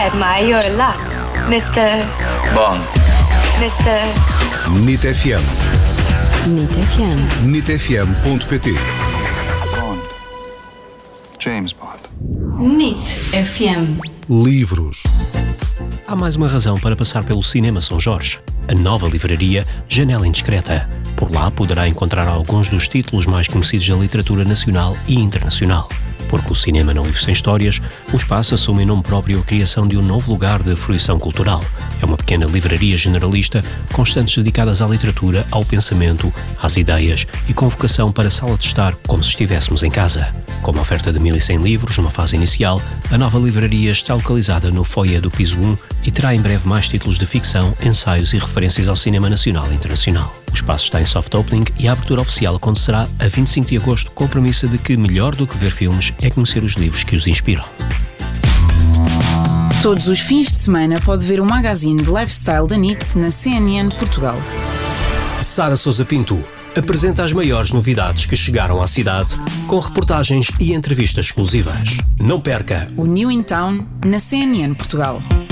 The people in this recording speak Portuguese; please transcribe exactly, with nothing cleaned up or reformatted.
admire your luck, mister Bond. mister N I T F M. N I T F M. N I T F M ponto pt. Bond. James Bond. N I T F M. Livros. Há mais uma razão para passar pelo Cinema São Jorge. A nova livraria Janela Indiscreta. Por lá poderá encontrar alguns dos títulos mais conhecidos da literatura nacional e internacional. Porque o cinema não vive sem histórias, o espaço assume em nome próprio a criação de um novo lugar de fruição cultural. É uma pequena livraria generalista com estantes dedicadas à literatura, ao pensamento, às ideias e com vocação para sala de estar como se estivéssemos em casa. Com uma oferta de mil e cem livros numa fase inicial, a nova livraria está localizada no foyer do piso um e terá em breve mais títulos de ficção, ensaios e referências ao cinema nacional e internacional. O espaço está em soft opening e a abertura oficial acontecerá a vinte e cinco de agosto, com a premissa de que melhor do que ver filmes é conhecer os livros que os inspiram. Todos os fins de semana pode ver o magazine de lifestyle da N I T na C N N Portugal. Sara Sousa Pinto apresenta as maiores novidades que chegaram à cidade, com reportagens e entrevistas exclusivas. Não perca! O New in Town na C N N Portugal.